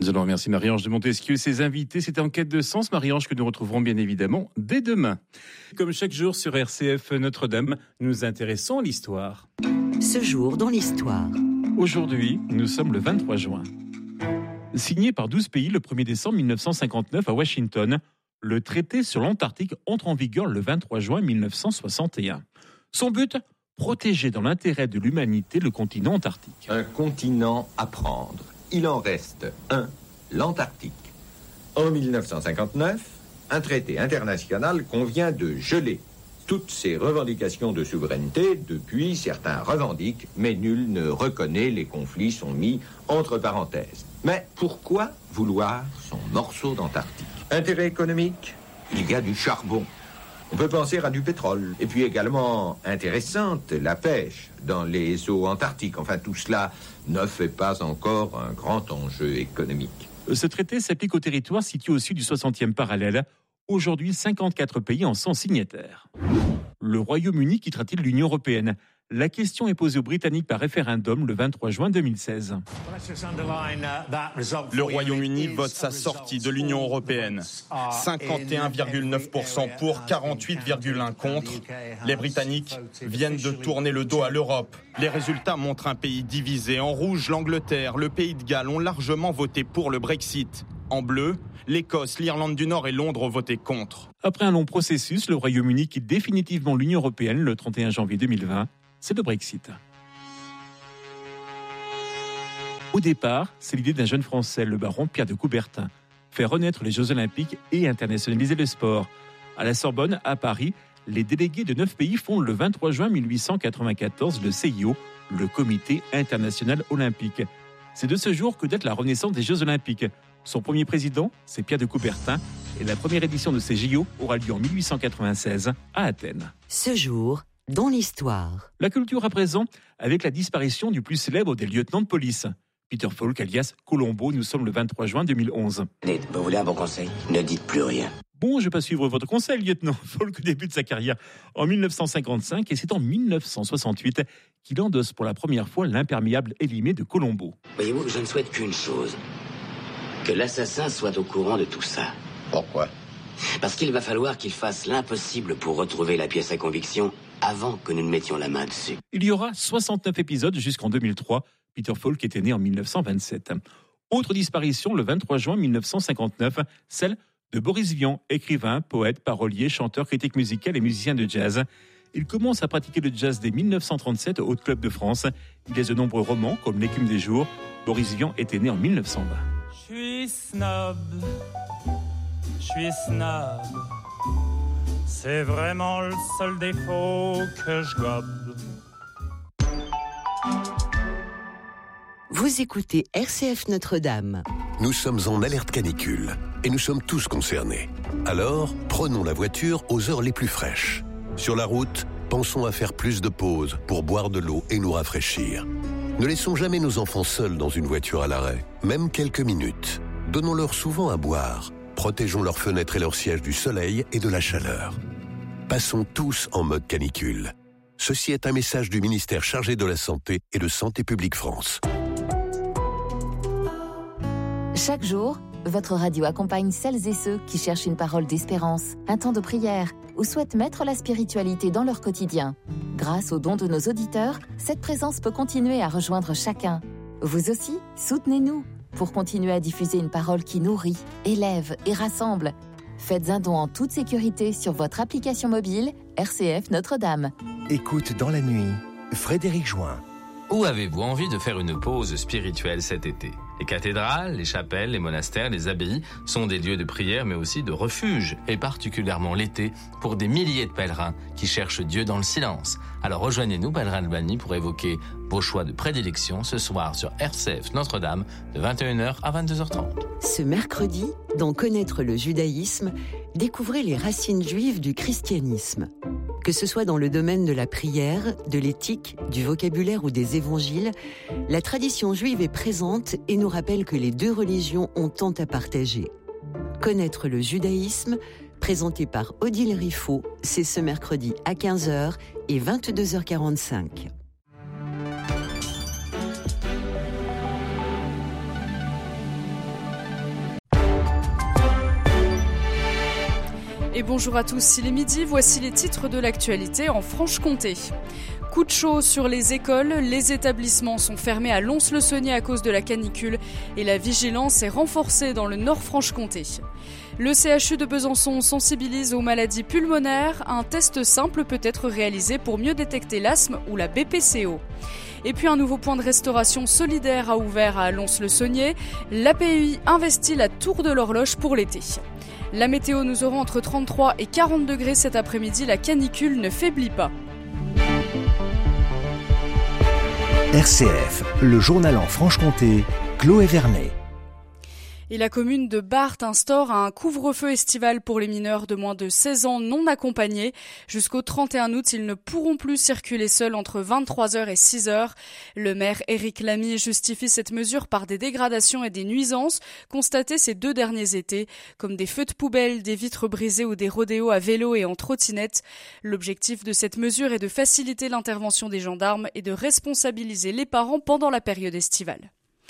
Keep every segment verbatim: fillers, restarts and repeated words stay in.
Nous allons remercier Marie-Ange de Montesquieu et ses invités. C'était En quête de sens, Marie-Ange, que nous retrouverons bien évidemment dès demain. Comme chaque jour sur R C F Notre-Dame, nous nous intéressons à l'histoire. Ce jour dans l'histoire. Aujourd'hui, nous sommes le vingt-trois juin. Signé par douze pays le premier décembre mille neuf cent cinquante-neuf à Washington, le traité sur l'Antarctique entre en vigueur le vingt-trois juin mille neuf cent soixante et un. Son but ? Protéger dans l'intérêt de l'humanité le continent antarctique. Un continent à prendre. Il en reste un, l'Antarctique. En mille neuf cent cinquante-neuf, un traité international convient de geler toutes ces revendications de souveraineté. Depuis, certains revendiquent, mais nul ne reconnaît. Les conflits sont mis entre parenthèses. Mais pourquoi vouloir son morceau d'Antarctique ? Intérêt économique ? Il y a du charbon. On peut penser à du pétrole. Et puis également intéressante, la pêche dans les eaux antarctiques. Enfin, tout cela ne fait pas encore un grand enjeu économique. Ce traité s'applique au territoire situé au sud du soixantième parallèle. Aujourd'hui, cinquante-quatre pays en sont signataires. Le Royaume-Uni quittera-t-il l'Union européenne ? La question est posée aux Britanniques par référendum le vingt-trois juin deux mille seize. Le Royaume-Uni vote sa sortie de l'Union européenne. cinquante et un virgule neuf pour cent pour, quarante-huit virgule un pour cent contre. Les Britanniques viennent de tourner le dos à l'Europe. Les résultats montrent un pays divisé. En rouge, l'Angleterre, le Pays de Galles ont largement voté pour le Brexit. En bleu, l'Écosse, l'Irlande du Nord et Londres ont voté contre. Après un long processus, le Royaume-Uni quitte définitivement l'Union européenne le trente et un janvier deux mille vingt. C'est le Brexit. Au départ, c'est l'idée d'un jeune Français, le baron Pierre de Coubertin, faire renaître les Jeux Olympiques et internationaliser le sport. À la Sorbonne, à Paris, les délégués de neuf pays fondent le vingt-trois juin mille huit cent quatre-vingt-quatorze le C I O, le Comité international olympique. C'est de ce jour que date la renaissance des Jeux Olympiques. Son premier président, c'est Pierre de Coubertin, et la première édition de ces J O aura lieu en mille huit cent quatre-vingt-seize à Athènes. Ce jour dans l'histoire. La culture à présent, avec la disparition du plus célèbre des lieutenants de police. Peter Falk, alias Colombo, nous sommes le vingt-trois juin deux mille onze. Dites, vous voulez un bon conseil ? Ne dites plus rien. Bon, je ne vais pas suivre votre conseil, lieutenant. Falk débute sa carrière en mille neuf cent cinquante-cinq et c'est en mille neuf cent soixante-huit qu'il endosse pour la première fois l'imperméable élimé de Colombo. Voyez-vous, je ne souhaite qu'une chose. Que l'assassin soit au courant de tout ça. Pourquoi ? Parce qu'il va falloir qu'il fasse l'impossible pour retrouver la pièce à conviction avant que nous ne mettions la main dessus. Il y aura soixante-neuf épisodes jusqu'en deux mille trois. Peter Falk était né en mille neuf cent vingt-sept. Autre disparition le vingt-trois juin mille neuf cent cinquante-neuf, celle de Boris Vian, écrivain, poète, parolier, chanteur, critique musical et musicien de jazz. Il commence à pratiquer le jazz dès mille neuf cent trente-sept au Haute Club de France. Il laisse de nombreux romans comme L'écume des jours. Boris Vian était né en mille neuf cent vingt. Je suis snob, je suis snob. C'est vraiment le seul défaut que je gobe. Vous écoutez R C F Notre-Dame. Nous sommes en alerte canicule et nous sommes tous concernés. Alors, prenons la voiture aux heures les plus fraîches. Sur la route, pensons à faire plus de pauses pour boire de l'eau et nous rafraîchir. Ne laissons jamais nos enfants seuls dans une voiture à l'arrêt, même quelques minutes. Donnons-leur souvent à boire. Protégeons leurs fenêtres et leurs sièges du soleil et de la chaleur. Passons tous en mode canicule. Ceci est un message du ministère chargé de la Santé et de Santé publique France. Chaque jour, votre radio accompagne celles et ceux qui cherchent une parole d'espérance, un temps de prière ou souhaitent mettre la spiritualité dans leur quotidien. Grâce aux dons de nos auditeurs, cette présence peut continuer à rejoindre chacun. Vous aussi, soutenez-nous pour continuer à diffuser une parole qui nourrit, élève et rassemble. Faites un don en toute sécurité sur votre application mobile R C F Notre-Dame. Écoute dans la nuit, Frédéric Join. Où avez-vous envie de faire une pause spirituelle cet été ? Les cathédrales, les chapelles, les monastères, les abbayes sont des lieux de prière mais aussi de refuge, et particulièrement l'été, pour des milliers de pèlerins qui cherchent Dieu dans le silence. Alors rejoignez-nous, pèlerins de Balny, pour évoquer vos choix de prédilection ce soir sur R C F Notre-Dame de vingt et une heures à vingt-deux heures trente. Ce mercredi, dans Connaître le judaïsme, découvrez les racines juives du christianisme. Que ce soit dans le domaine de la prière, de l'éthique, du vocabulaire ou des évangiles, la tradition juive est présente et nous rappelle que les deux religions ont tant à partager. Connaître le judaïsme, présenté par Odile Riffaut, c'est ce mercredi à quinze heures et vingt-deux heures quarante-cinq. Et bonjour à tous, il est midi, voici les titres de l'actualité en Franche-Comté. Coup de chaud sur les écoles, les établissements sont fermés à Lons-le-Saunier à cause de la canicule et la vigilance est renforcée dans le Nord-Franche-Comté. Le C H U de Besançon sensibilise aux maladies pulmonaires, un test simple peut être réalisé pour mieux détecter l'asthme ou la B P C O. Et puis un nouveau point de restauration solidaire a ouvert à Lons-le-Saunier. L'A P E I investit la tour de l'horloge pour l'été. La météo, nous aurons entre trente-trois et quarante degrés cet après-midi, la canicule ne faiblit pas. R C F, le journal en Franche-Comté, Chloé Vernet. Et la commune de Barthes instaure un couvre-feu estival pour les mineurs de moins de seize ans non accompagnés. Jusqu'au trente et un août, ils ne pourront plus circuler seuls entre vingt-trois heures et six heures. Le maire Éric Lamy justifie cette mesure par des dégradations et des nuisances constatées ces deux derniers étés, comme des feux de poubelle, des vitres brisées ou des rodéos à vélo et en trottinette. L'objectif de cette mesure est de faciliter l'intervention des gendarmes et de responsabiliser les parents pendant la période estivale.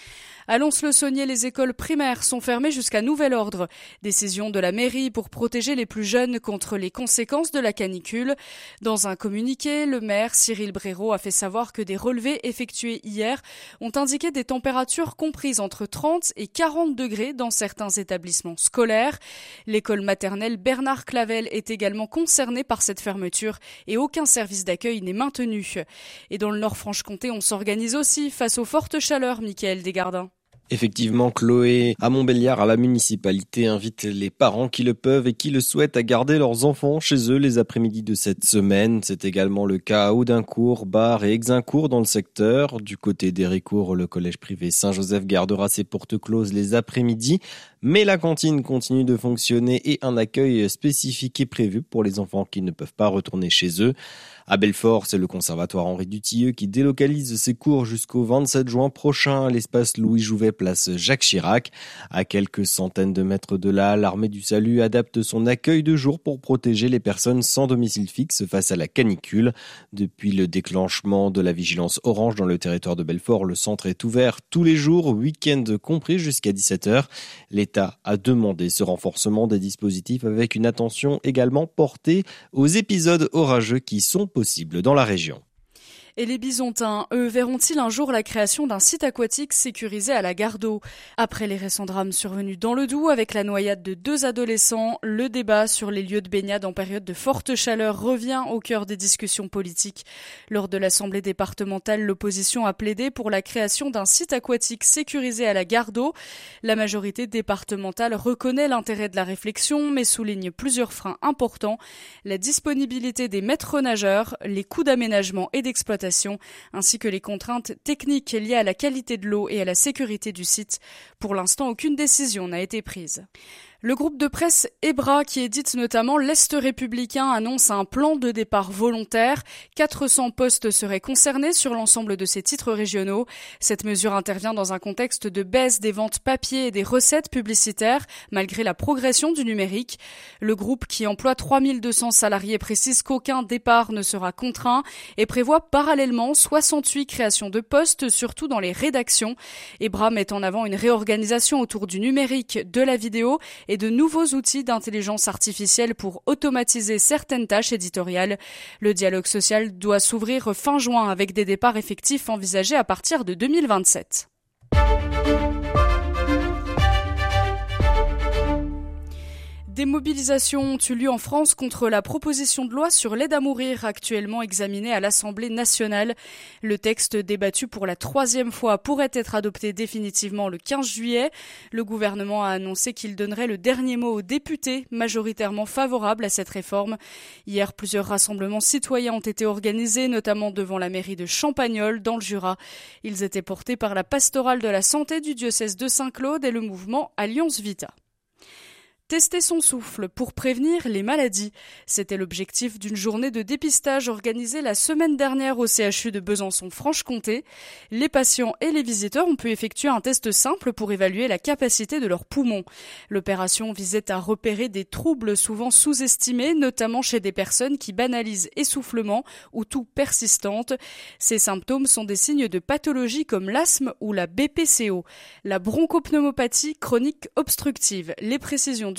À Lons-le-Saunier, les écoles primaires sont fermées jusqu'à nouvel ordre. Décision de la mairie pour protéger les plus jeunes contre les conséquences de la canicule. Dans un communiqué, le maire Cyril Bréraud a fait savoir que des relevés effectués hier ont indiqué des températures comprises entre trente et quarante degrés dans certains établissements scolaires. L'école maternelle Bernard Clavel est également concernée par cette fermeture et aucun service d'accueil n'est maintenu. Et dans le Nord-Franche-Comté, on s'organise aussi face aux fortes chaleurs, Mickaël Desgardins. Effectivement, Chloé, à Montbéliard, la municipalité invite les parents qui le peuvent et qui le souhaitent à garder leurs enfants chez eux les après-midi de cette semaine. C'est également le cas à Audincourt, Bar et Exincourt dans le secteur. Du côté d'Héricourt, le collège privé Saint-Joseph gardera ses portes closes les après-midi. Mais la cantine continue de fonctionner et un accueil spécifique est prévu pour les enfants qui ne peuvent pas retourner chez eux. À Belfort, c'est le conservatoire Henri Dutilleux qui délocalise ses cours jusqu'au vingt-sept juin prochain à l'espace Louis Jouvet, place Jacques Chirac. À quelques centaines de mètres de là, l'armée du salut adapte son accueil de jour pour protéger les personnes sans domicile fixe face à la canicule. Depuis le déclenchement de la vigilance orange dans le territoire de Belfort, le centre est ouvert tous les jours, week-end compris, jusqu'à dix-sept heures. L'État a demandé ce renforcement des dispositifs avec une attention également portée aux épisodes orageux qui sont possibles dans la région. Et les Bisontins, eux, verront-ils un jour la création d'un site aquatique sécurisé à la gare d'eau ? Après les récents drames survenus dans le Doubs avec la noyade de deux adolescents, le débat sur les lieux de baignade en période de forte chaleur revient au cœur des discussions politiques. Lors de l'Assemblée départementale, l'opposition a plaidé pour la création d'un site aquatique sécurisé à la gare d'eau. La majorité départementale reconnaît l'intérêt de la réflexion, mais souligne plusieurs freins importants. La disponibilité des maîtres nageurs, les coûts d'aménagement et d'exploitation, ainsi que les contraintes techniques liées à la qualité de l'eau et à la sécurité du site. Pour l'instant, aucune décision n'a été prise. Le groupe de presse Ebra, qui édite notamment l'Est républicain, annonce un plan de départ volontaire. quatre cents postes seraient concernés sur l'ensemble de ces titres régionaux. Cette mesure intervient dans un contexte de baisse des ventes papier et des recettes publicitaires, malgré la progression du numérique. Le groupe, qui emploie trois mille deux cents salariés, précise qu'aucun départ ne sera contraint et prévoit parallèlement soixante-huit créations de postes, surtout dans les rédactions. Ebra met en avant une réorganisation autour du numérique, de la vidéo et de nouveaux outils d'intelligence artificielle pour automatiser certaines tâches éditoriales. Le dialogue social doit s'ouvrir fin juin avec des départs effectifs envisagés à partir de deux mille vingt-sept. Des mobilisations ont eu lieu en France contre la proposition de loi sur l'aide à mourir actuellement examinée à l'Assemblée nationale. Le texte débattu pour la troisième fois pourrait être adopté définitivement le quinze juillet. Le gouvernement a annoncé qu'il donnerait le dernier mot aux députés, majoritairement favorables à cette réforme. Hier, plusieurs rassemblements citoyens ont été organisés, notamment devant la mairie de Champagnole, dans le Jura. Ils étaient portés par la pastorale de la santé du diocèse de Saint-Claude et le mouvement Alliance Vita. Tester son souffle pour prévenir les maladies. C'était l'objectif d'une journée de dépistage organisée la semaine dernière au C H U de Besançon-Franche-Comté. Les patients et les visiteurs ont pu effectuer un test simple pour évaluer la capacité de leurs poumons. L'opération visait à repérer des troubles souvent sous-estimés, notamment chez des personnes qui banalisent essoufflement ou toux persistante. Ces symptômes sont des signes de pathologies comme l'asthme ou la B P C O, la bronchopneumopathie chronique obstructive. Les précisions du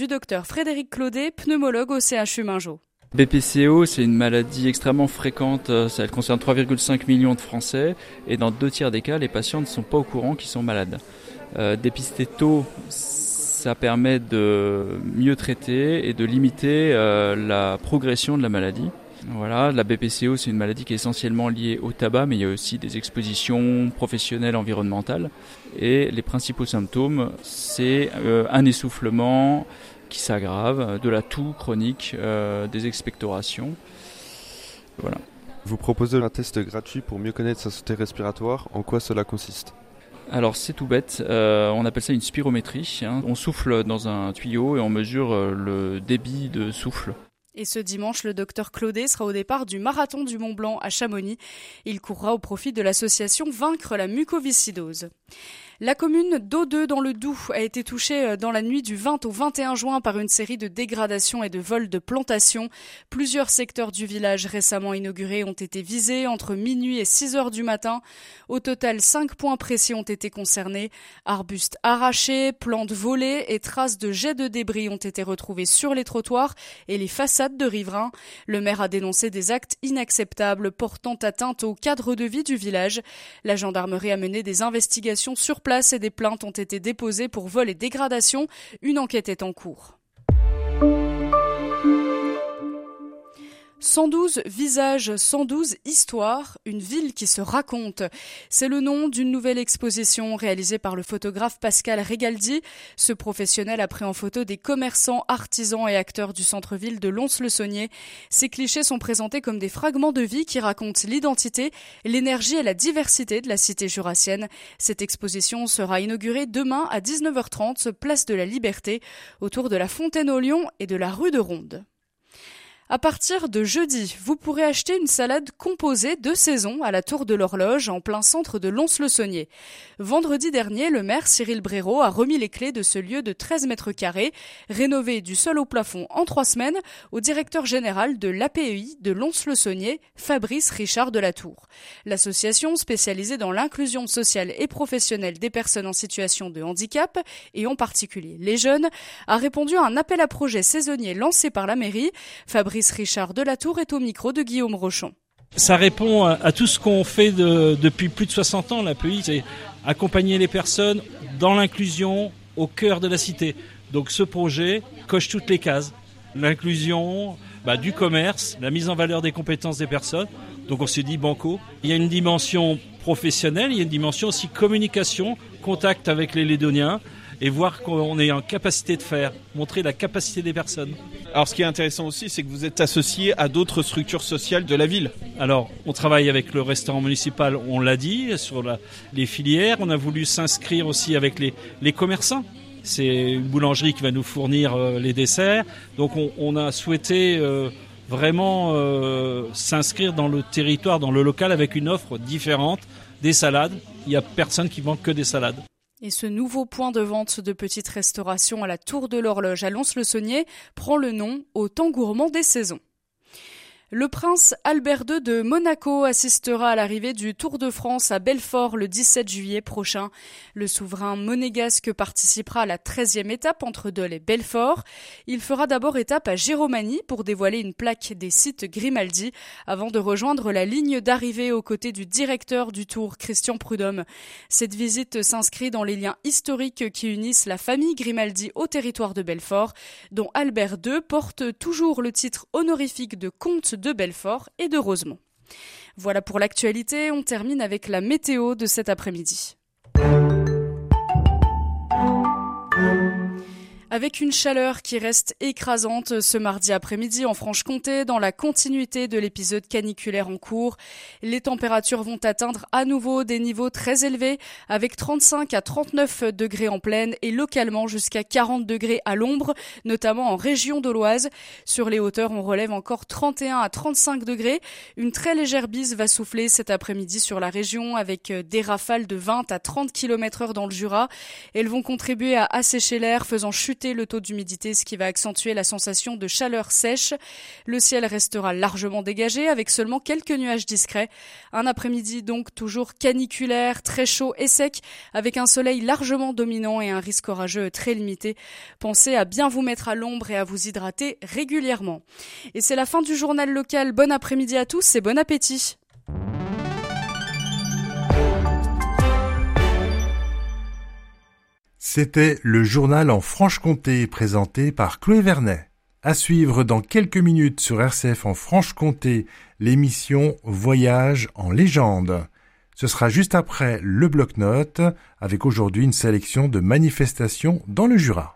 du docteur Frédéric Claudet, pneumologue au C H U Mingeot. B P C O, c'est une maladie extrêmement fréquente, elle concerne trois virgule cinq millions de Français et dans deux tiers des cas, les patients ne sont pas au courant qu'ils sont malades. Euh, dépister tôt, ça permet de mieux traiter et de limiter euh, la progression de la maladie. Voilà, la B P C O, c'est une maladie qui est essentiellement liée au tabac, mais il y a aussi des expositions professionnelles, environnementales. Et les principaux symptômes, c'est euh, un essoufflement qui s'aggrave, de la toux chronique, euh, des expectorations. Voilà. Vous proposez un test gratuit pour mieux connaître sa santé respiratoire. En quoi cela consiste ? Alors c'est tout bête, euh, on appelle ça une spirométrie. Hein. On souffle dans un tuyau et on mesure euh, le débit de souffle. Et ce dimanche, le docteur Claudet sera au départ du marathon du Mont Blanc à Chamonix. Il courra au profit de l'association Vaincre la mucoviscidose. La commune d'Audeux dans le Doubs a été touchée dans la nuit du vingt au vingt et un juin par une série de dégradations et de vols de plantations. Plusieurs secteurs du village récemment inaugurés ont été visés entre minuit et six heures du matin. Au total, cinq points précis ont été concernés. Arbustes arrachés, plantes volées et traces de jets de débris ont été retrouvés sur les trottoirs et les façades de riverains. Le maire a dénoncé des actes inacceptables portant atteinte au cadre de vie du village. La gendarmerie a mené des investigations sur place et des plaintes ont été déposées pour vol et dégradation. Une enquête est en cours. cent douze visages, cent douze histoires, une ville qui se raconte. C'est le nom d'une nouvelle exposition réalisée par le photographe Pascal Regaldi. Ce professionnel a pris en photo des commerçants, artisans et acteurs du centre-ville de Lons-le-Saunier. Ces clichés sont présentés comme des fragments de vie qui racontent l'identité, l'énergie et la diversité de la cité jurassienne. Cette exposition sera inaugurée demain à dix-neuf heures trente, place de la Liberté, autour de la Fontaine aux Lions et de la rue de Ronde. À partir de jeudi, vous pourrez acheter une salade composée de saison à la Tour de l'Horloge en plein centre de Lons-le-Saunier. Vendredi dernier, le maire Cyril Bréraud a remis les clés de ce lieu de treize mètres carrés, rénové du sol au plafond en trois semaines, au directeur général de l'A P E I de Lons-le-Saunier, Fabrice Richard de la Tour. L'association spécialisée dans l'inclusion sociale et professionnelle des personnes en situation de handicap, et en particulier les jeunes, a répondu à un appel à projet saisonnier lancé par la mairie. Fabrice Richard de la Tour est au micro de Guillaume Rochon. Ça répond à, à tout ce qu'on fait de, depuis plus de soixante ans, l'A P E I, c'est accompagner les personnes dans l'inclusion au cœur de la cité. Donc ce projet coche toutes les cases. L'inclusion, bah, du commerce, la mise en valeur des compétences des personnes. Donc on s'est dit banco. Il y a une dimension professionnelle, il y a une dimension aussi communication, contact avec les Lédoniens et voir qu'on est en capacité de faire, montrer la capacité des personnes. Alors ce qui est intéressant aussi, c'est que vous êtes associé à d'autres structures sociales de la ville. Alors on travaille avec le restaurant municipal, on l'a dit, sur la, les filières. On a voulu s'inscrire aussi avec les, les commerçants. C'est une boulangerie qui va nous fournir euh, les desserts. Donc on, on a souhaité euh, vraiment euh, s'inscrire dans le territoire, dans le local, avec une offre différente, des salades. Il n'y a personne qui vend que des salades. Et ce nouveau point de vente de petite restauration à la Tour de l'Horloge à Lons-le-Saunier prend le nom au temps gourmand des saisons. Le prince Albert deux de Monaco assistera à l'arrivée du Tour de France à Belfort le dix-sept juillet prochain. Le souverain monégasque participera à la treizième étape entre Dole et Belfort. Il fera d'abord étape à Giromagny pour dévoiler une plaque des sites Grimaldi avant de rejoindre la ligne d'arrivée aux côtés du directeur du Tour, Christian Prudhomme. Cette visite s'inscrit dans les liens historiques qui unissent la famille Grimaldi au territoire de Belfort, dont Albert deux porte toujours le titre honorifique de comte de Belfort et de Rosemont. Voilà pour l'actualité, on termine avec la météo de cet après-midi. Avec une chaleur qui reste écrasante ce mardi après-midi en Franche-Comté, dans la continuité de l'épisode caniculaire en cours, les températures vont atteindre à nouveau des niveaux très élevés, avec trente-cinq à trente-neuf degrés en plaine et localement jusqu'à quarante degrés à l'ombre, notamment en région doloise. Sur les hauteurs, on relève encore trente et un à trente-cinq degrés. Une très légère bise va souffler cet après-midi sur la région, avec des rafales de vingt à trente kilomètres heure dans le Jura. Elles vont contribuer à assécher l'air, faisant chuter chuter le taux d'humidité, ce qui va accentuer la sensation de chaleur sèche. Le ciel restera largement dégagé avec seulement quelques nuages discrets. Un après-midi donc toujours caniculaire, très chaud et sec, avec un soleil largement dominant et un risque orageux très limité. Pensez à bien vous mettre à l'ombre et à vous hydrater régulièrement. Et c'est la fin du journal local. Bon après-midi à tous et bon appétit. C'était le journal en Franche-Comté présenté par Chloé Vernet. À suivre dans quelques minutes sur R C F en Franche-Comté, l'émission Voyage en légende. Ce sera juste après le bloc-notes, avec aujourd'hui une sélection de manifestations dans le Jura.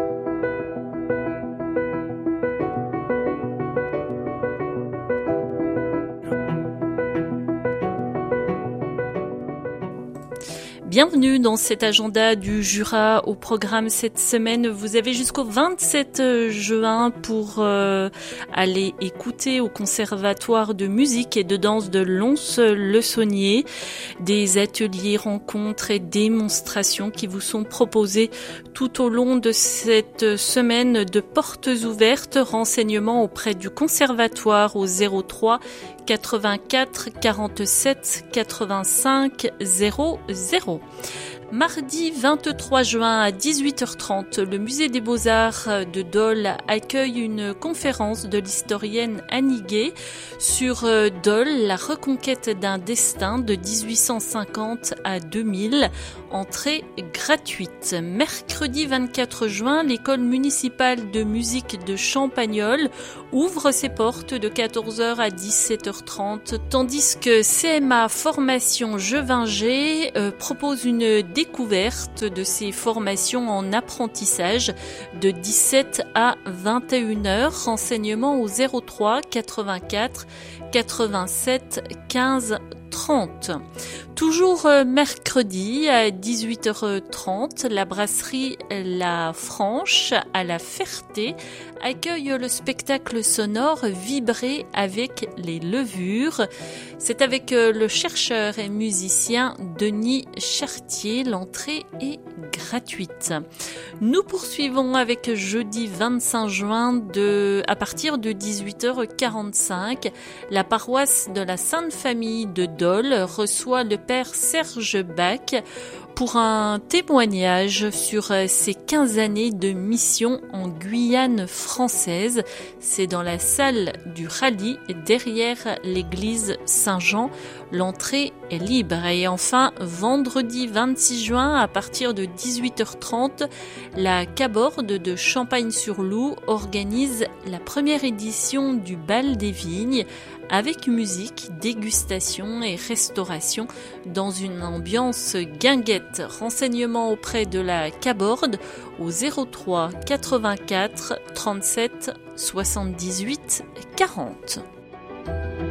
Bienvenue dans cet agenda du Jura. Au programme cette semaine, vous avez jusqu'au vingt-sept juin pour euh, aller écouter au Conservatoire de musique et de danse de Lons-le-Saunier des ateliers, rencontres et démonstrations qui vous sont proposés tout au long de cette semaine de portes ouvertes. Renseignements auprès du Conservatoire au zéro trois quatre-vingt-quatre quarante-sept quatre-vingt-cinq zéro zéro. Mardi vingt-trois juin à dix-huit heures trente, le Musée des Beaux-Arts de Dole accueille une conférence de l'historienne Annie Gay sur Dole, la reconquête d'un destin de dix-huit cent cinquante à deux mille, entrée gratuite. Mercredi vingt-quatre juin, l'école municipale de musique de Champagnole ouvre ses portes de quatorze heures à dix-sept heures trente, tandis que C M A Formation Jevinger euh, propose une découverte de ses formations en apprentissage de dix-sept à vingt et une heures. Renseignements au zéro trois quatre-vingt-quatre quatre-vingt-sept quinze trente. Toujours mercredi à dix-huit heures trente, la brasserie La Franche à La Ferté accueille le spectacle sonore Vibrer avec les levures. C'est avec le chercheur et musicien Denis Chartier. L'entrée est gratuite. Nous poursuivons avec jeudi vingt-cinq juin de, à partir de dix-huit heures quarante-cinq. La paroisse de la Sainte Famille de Dole reçoit le père Serge Bach pour un témoignage sur ses quinze années de mission en Guyane française. C'est dans la salle du Rallye, derrière l'église Saint-Jean. L'entrée est libre. Et enfin, vendredi vingt-six juin, à partir de dix-huit heures trente, la Caborde de Champagne-sur-Loup organise la première édition du Bal des Vignes avec musique, dégustation et restauration dans une ambiance guinguette. Renseignements auprès de la Caborde au zéro trois quatre-vingt-quatre trente-sept soixante-dix-huit quarante.